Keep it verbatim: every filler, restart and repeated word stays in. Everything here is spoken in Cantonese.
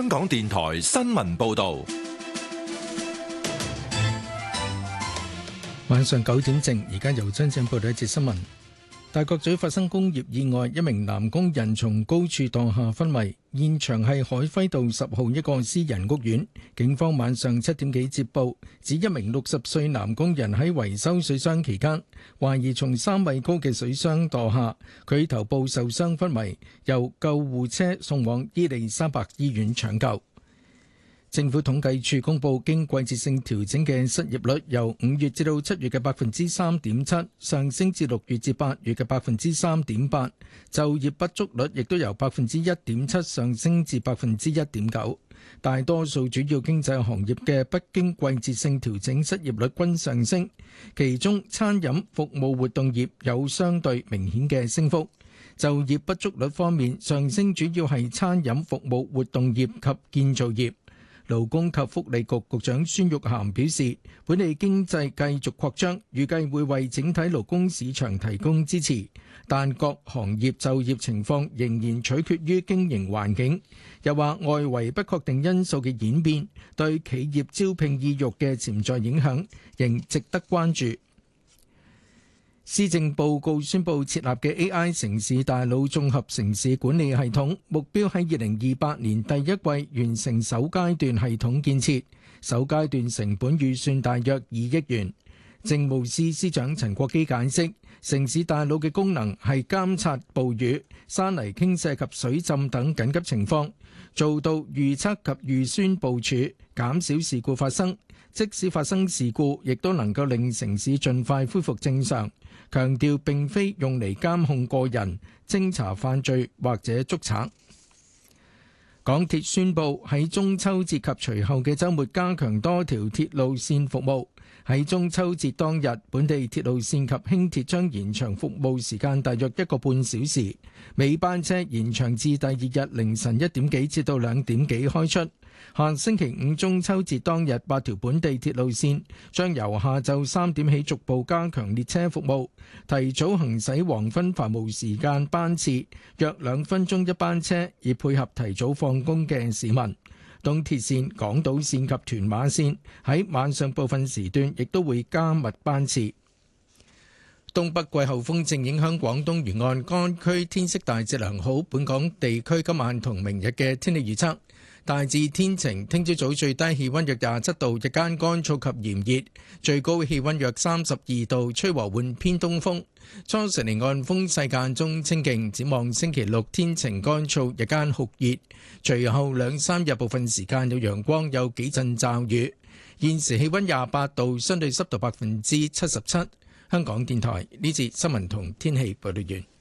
香港電台新聞報道。 晚上九點正，而家由張正報道一節新聞。大角咀發生工業意外，一名男工人從高處墮下昏迷，現場係海輝道十號一個私人屋苑。警方晚上七點幾接報，指一名六十歲男工人喺維修水箱期間，懷疑從三米高嘅水箱墮下，佢頭部受傷昏迷，由救護車送往伊利沙伯醫院搶救。政府統計處公佈，經季節性調整嘅失業率由五月至到七月嘅百分之三點七上升至六月至八月嘅百分之三點八，就業不足率亦都由百分之一點七上升至百分之一點九。大多數主要經濟行業嘅不經季節性調整失業率均上升，其中餐飲服務活動業有相對明顯嘅升幅。就業不足率方面，上升主要係餐飲服務活動業及建造業。勞工及福利局局長孫玉菡表示，本地經濟繼續擴張，預計會為整體勞工市場提供支持，但各行業就業情況仍然取決於經營環境。又話外圍不確定因素嘅演變對企業招聘意欲嘅潛在影響仍值得關注。施政報告宣布設立嘅 A I 城市大腦綜合城市管理系統，目標喺二零二八年第一季完成首階段系統建設，首階段成本預算大約二億元。政務司司長陳國基解釋，城市大腦嘅功能係監察暴雨、山泥傾瀉及水浸等緊急情況，做到預測及預先部署，減少事故發生。即使發生事故，亦都能夠令城市盡快恢復正常。強調並非用嚟監控個人、偵查犯罪或者捉賊。港鐵宣布喺中秋節及隨後嘅週末加強多條鐵路線服務。喺中秋節當日，本地鐵路線及輕鐵將延長服務時間大約一個半小時，尾班車延長至第二日凌晨一點幾至到兩點幾開出。下星期五中秋節當日，八條本地鐵路線將由下晝三點起逐步加強列車服務，提早行駛黃昏繁忙時間班次，約兩分鐘一班車，以配合提早放工嘅市民。東鐵線、港島線及屯馬線喺晚上部分時段亦都會加密班次。東北季候風正影響廣東沿岸，該區天色大致良好。本港地區今晚同明日嘅天氣預測大致天晴，聽朝早最低氣溫約廿七度，日間乾燥及炎熱，最高氣溫約三十二度，吹和緩偏東風。初時離岸風勢間中清勁。展望星期六天晴乾燥，日間酷熱，隨後兩三日部分時間有陽光，有幾陣驟雨。現時氣溫廿八度，相對濕度百分之七十七。香港電台呢節新聞同天氣報道完。